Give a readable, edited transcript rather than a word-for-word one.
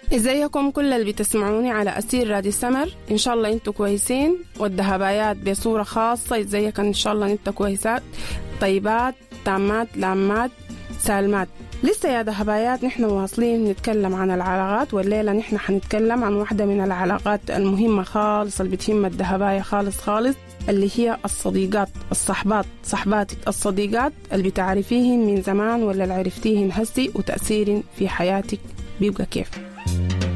ازيكم كل اللي بتسمعوني على أسير راديو سمر؟ إن شاء الله انتوا كويسين، والذهبايات بصورة خاصة ازيك إن شاء الله انتوا كويسات، طيبات، تامات، لامات، سالمات. لسه يا ذهبايات نحن واصلين نتكلم عن العلاقات، والليلة نحن حنتكلم عن واحدة من العلاقات المهمة خالص اللي بتهم الذهباية خالص خالص، اللي هي الصديقات، الصحبات، صحبات الصديقات اللي بتعرفيهن من زمان ولا اللي عرفتيهن هسي وتأثير في حياتك بيبقى كيف.